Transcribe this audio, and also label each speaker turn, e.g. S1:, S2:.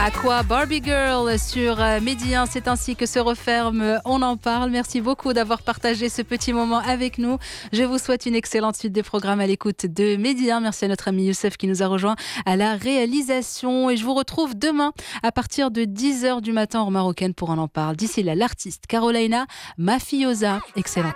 S1: Aqua Barbie Girl sur Midi 1, c'est ainsi que se referme On en parle. Merci beaucoup d'avoir partagé ce petit moment avec nous. Je vous souhaite une excellente suite des programmes à l'écoute de Midi 1. Merci à notre ami Youssef qui nous a rejoint à la réalisation. Et je vous retrouve demain à partir de 10h du matin en marocaine pour On en parle. D'ici là, l'artiste Carolina Mafiosa. Excellente